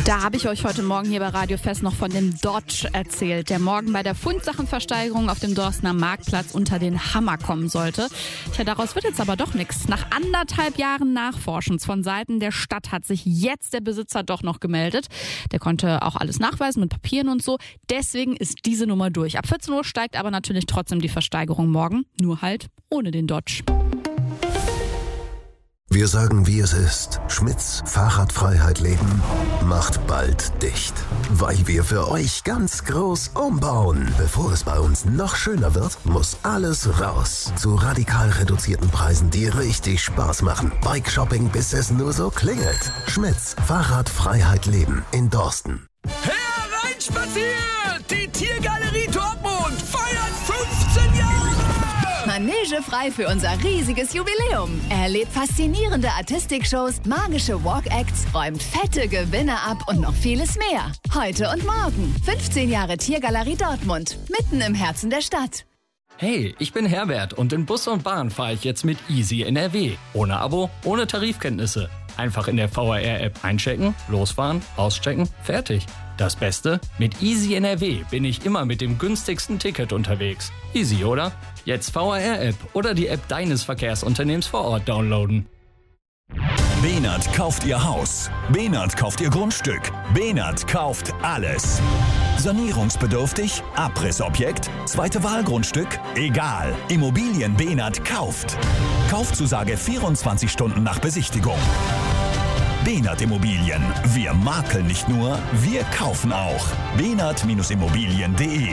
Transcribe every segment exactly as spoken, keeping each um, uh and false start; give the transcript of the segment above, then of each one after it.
Da habe ich euch heute Morgen hier bei Radio Fest noch von dem Dodge erzählt, der morgen bei der Fundsachenversteigerung auf dem Dorstener Marktplatz unter den Hammer kommen sollte. Tja, daraus wird jetzt aber doch nichts. Nach anderthalb Jahren Nachforschens von Seiten der Stadt hat sich jetzt der Besitzer doch noch gemeldet. Der konnte auch alles nachweisen mit Papieren und so. Deswegen ist diese Nummer durch. Ab vierzehn Uhr steigt aber natürlich trotzdem die Versteigerung morgen. Nur halt ohne den Dodge. Wir sagen, wie es ist. Schmitz Fahrradfreiheit Leben macht bald dicht, weil wir für euch ganz groß umbauen. Bevor es bei uns noch schöner wird, muss alles raus. Zu radikal reduzierten Preisen, die richtig Spaß machen. Bike-Shopping, bis es nur so klingelt. Schmitz Fahrradfreiheit Leben in Dorsten. Hereinspaziert! Die Tiergalerie Dortmund feiert fünfzehn Jahre! Manege frei für unser riesiges Jubiläum. Erlebt faszinierende Artistikshows, magische Walk-Acts, räumt fette Gewinne ab und noch vieles mehr. Heute und morgen. fünfzehn Jahre Tiergalerie Dortmund. Mitten im Herzen der Stadt. Hey, ich bin Herbert und in Bus und Bahn fahre ich jetzt mit Easy N R W. Ohne Abo, ohne Tarifkenntnisse. Einfach in der V R R-App einchecken, losfahren, auschecken, fertig. Das Beste? Mit Easy N R W bin ich immer mit dem günstigsten Ticket unterwegs. Easy, oder? Jetzt V R R-App oder die App deines Verkehrsunternehmens vor Ort downloaden. Behnert kauft ihr Haus. Behnert kauft ihr Grundstück. Behnert kauft alles. Sanierungsbedürftig? Abrissobjekt? Zweite Wahlgrundstück? Egal. Immobilien Behnert kauft. Kaufzusage vierundzwanzig Stunden nach Besichtigung. Behnert Immobilien. Wir makeln nicht nur, wir kaufen auch. behnert Immobilien punkt de.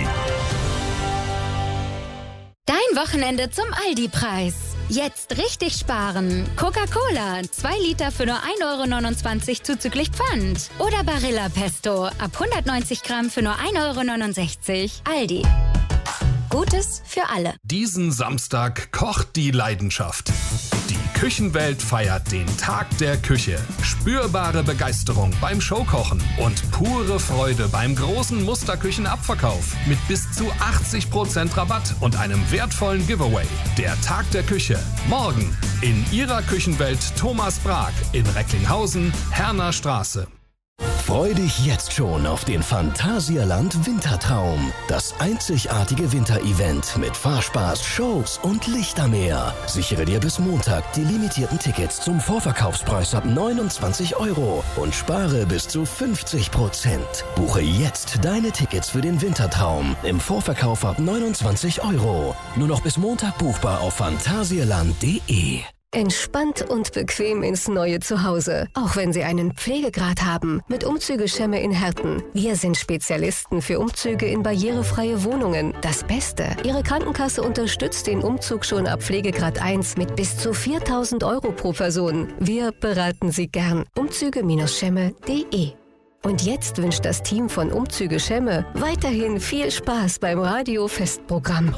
Dein Wochenende zum Aldi-Preis. Jetzt richtig sparen. Coca-Cola, zwei Liter für nur ein Euro neunundzwanzig zuzüglich Pfand. Oder Barilla Pesto, ab hundertneunzig Gramm für nur ein Euro neunundsechzig. Aldi. Gutes für alle. Diesen Samstag kocht die Leidenschaft. Die Küchenwelt feiert den Tag der Küche. Spürbare Begeisterung beim Showkochen und pure Freude beim großen Musterküchenabverkauf mit bis zu achtzig Prozent Rabatt und einem wertvollen Giveaway. Der Tag der Küche. Morgen in Ihrer Küchenwelt Thomas Brag in Recklinghausen, Herner Straße. Freu dich jetzt schon auf den Phantasialand Wintertraum. Das einzigartige Winterevent mit Fahrspaß, Shows und Lichtermeer. Sichere dir bis Montag die limitierten Tickets zum Vorverkaufspreis ab neunundzwanzig Euro und spare bis zu fünfzig Prozent. Buche jetzt deine Tickets für den Wintertraum im Vorverkauf ab neunundzwanzig Euro. Nur noch bis Montag buchbar auf phantasialand punkt de. Entspannt und bequem ins neue Zuhause. Auch wenn Sie einen Pflegegrad haben. Mit Umzüge-Schemme in Herten. Wir sind Spezialisten für Umzüge in barrierefreie Wohnungen. Das Beste: Ihre Krankenkasse unterstützt den Umzug schon ab Pflegegrad eins mit bis zu viertausend Euro pro Person. Wir beraten Sie gern. Umzüge Schemme punkt de. Und jetzt wünscht das Team von Umzüge Schemme weiterhin viel Spaß beim Radio-Festprogramm.